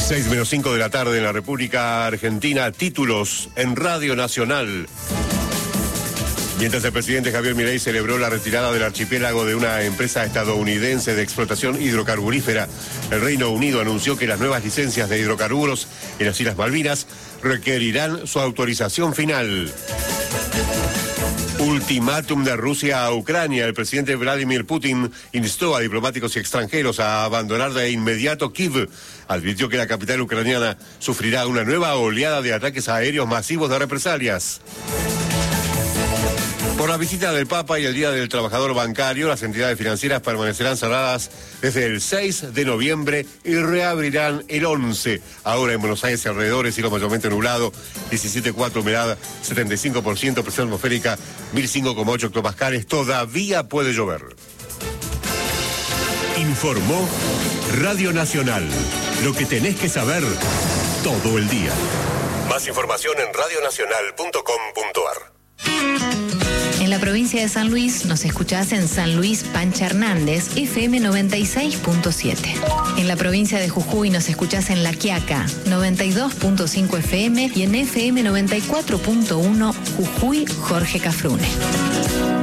6:05 de la tarde en la República Argentina. Títulos en Radio Nacional. Mientras el presidente Javier Milei celebró la retirada del archipiélago de una empresa estadounidense de explotación hidrocarburífera, el Reino Unido anunció que las nuevas licencias de hidrocarburos en las Islas Malvinas requerirán su autorización final. Ultimátum de Rusia a Ucrania. El presidente Vladimir Putin instó a diplomáticos y extranjeros a abandonar de inmediato Kiev. Advirtió que la capital ucraniana sufrirá una nueva oleada de ataques aéreos masivos de represalias. Por la visita del Papa y el Día del Trabajador Bancario, las entidades financieras permanecerán cerradas desde el 6 de noviembre y reabrirán el 11. Ahora en Buenos Aires y alrededores, cielo mayormente nublado, 17,4 humedad, 75%, presión atmosférica, 1005,8 hectopascales. Todavía puede llover. Informó Radio Nacional. Lo que tenés que saber todo el día. Más información en radionacional.com.ar. En la provincia de San Luis nos escuchás en San Luis Pancha Hernández, FM 96.7. En la provincia de Jujuy nos escuchás en La Quiaca, 92.5 FM y en FM 94.1 Jujuy Jorge Cafrune.